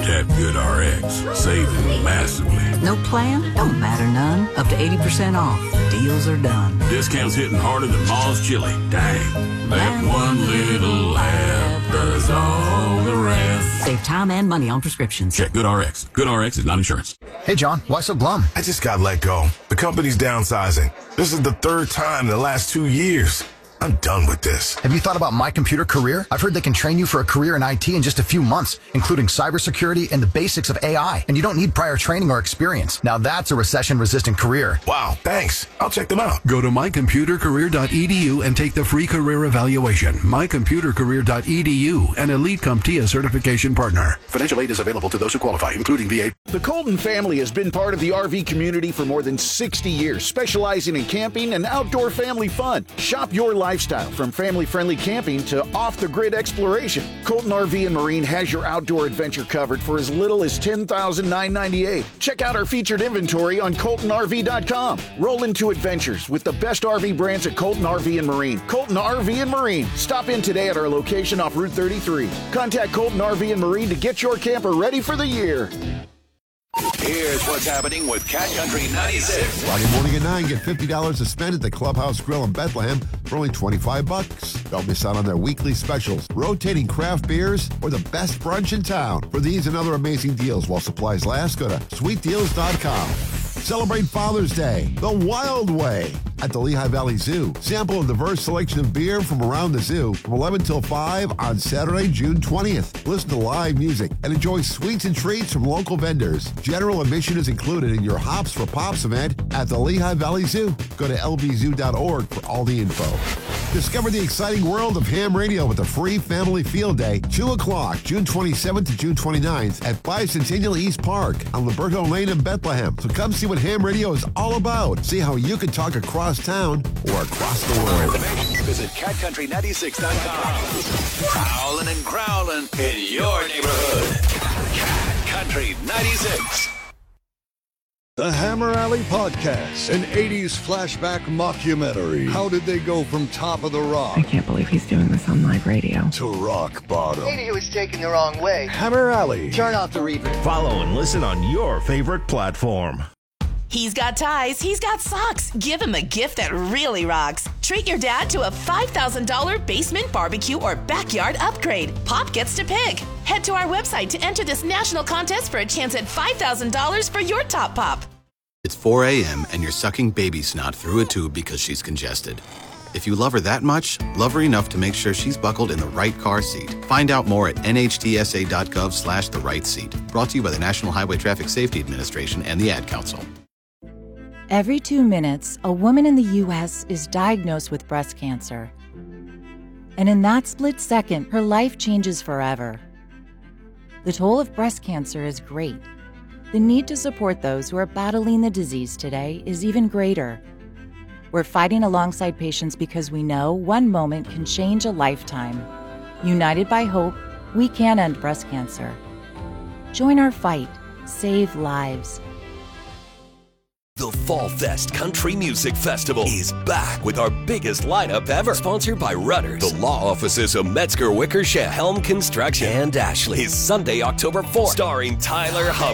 Tap GoodRx, saving massively. No plan? Don't matter none. Up to 80% off. Deals are done. Discounts hitting harder than Ma's chili. Dang. That one little laugh does all the rest. Save time and money on prescriptions. Check GoodRx. GoodRx is not insurance. Hey, John, why so glum? I just got let go. The company's downsizing. This is the third time in the last 2 years. I'm done with this. Have you thought about My Computer Career? I've heard they can train you for a career in IT in just a few months, including cybersecurity and the basics of AI. And you don't need prior training or experience. Now that's a recession-resistant career. Wow, thanks. I'll check them out. Go to mycomputercareer.edu and take the free career evaluation. mycomputercareer.edu, an Elite CompTIA certification partner. Financial aid is available to those who qualify, including VA. The Colton family has been part of the RV community for more than 60 years, specializing in camping and outdoor family fun. Shop your lifestyle from family-friendly camping to off-the-grid exploration. Colton RV and Marine has your outdoor adventure covered for as little as $10,998. Check out our featured inventory on ColtonRV.com. Roll into adventures with the best RV brands at Colton RV and Marine. Colton RV and Marine. Stop in today at our location off Route 33. Contact Colton RV and Marine to get your camper ready for the year. Here's what's happening with Cat Country 96. Friday morning at 9, get $50 to spend at the Clubhouse Grill in Bethlehem for only $25. Don't miss out on their weekly specials, rotating craft beers, or the best brunch in town. For these and other amazing deals while supplies last, go to sweetdeals.com. Celebrate Father's Day the wild way at the Lehigh Valley Zoo. Sample a diverse selection of beer from around the zoo from 11 till 5 on Saturday, June 20th. Listen to live music and enjoy sweets and treats from local vendors. General admission is included in your Hops for Pops event at the Lehigh Valley Zoo. Go to lvzoo.org for all the info. Discover the exciting world of ham radio with a free family field day, 2 o'clock, June 27th to June 29th at Bicentennial East Park on Liberto Lane in Bethlehem. So come see what ham radio is all about. See how you can talk across town or across the world. Visit CatCountry96.com. Prowling and growling in your neighborhood. Cat Country 96. The Hammer Alley Podcast, an 80s flashback mockumentary. How did they go from top of the rock? I can't believe he's doing this on live radio. To rock bottom. Maybe he was taken the wrong way. Hammer Alley. Turn off the reverb. Follow and listen on your favorite platform. He's got ties, he's got socks. Give him a gift that really rocks. Treat your dad to a $5,000 basement barbecue or backyard upgrade. Pop gets to pick. Head to our website to enter this national contest for a chance at $5,000 for your top pop. It's 4 a.m. and you're sucking baby snot through a tube because she's congested. If you love her that much, love her enough to make sure she's buckled in the right car seat. Find out more at nhtsa.gov/the right seat. Brought to you by the National Highway Traffic Safety Administration and the Ad Council. Every 2 minutes, a woman in the U.S. is diagnosed with breast cancer. And in that split second, her life changes forever. The toll of breast cancer is great. The need to support those who are battling the disease today is even greater. We're fighting alongside patients because we know one moment can change a lifetime. United by hope, we can end breast cancer. Join our fight. Save lives. The Fall Fest Country Music Festival is back with our biggest lineup ever. Sponsored by Rudders, the law offices of Metzger Wickersham, Helm Construction, and Ashley. Is Sunday, October 4th. Starring Tyler Hubbard,